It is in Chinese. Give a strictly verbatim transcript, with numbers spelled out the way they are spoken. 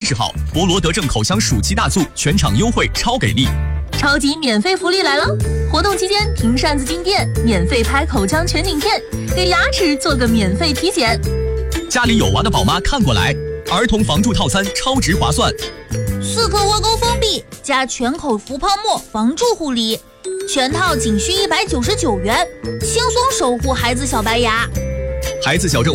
十号，博罗德正口腔暑期大促，全场优惠超给力！ 超级免费福利来了！活动期间，凭扇子进店，免费拍口腔全景片，给牙齿做个免费体检。 家里有娃的宝妈看过来，儿童防蛀套餐超值划算， 四颗窝沟封闭加全口服泡沫防蛀护理，全套仅需一百九十九元，轻松守护孩子小白牙。 孩子矫正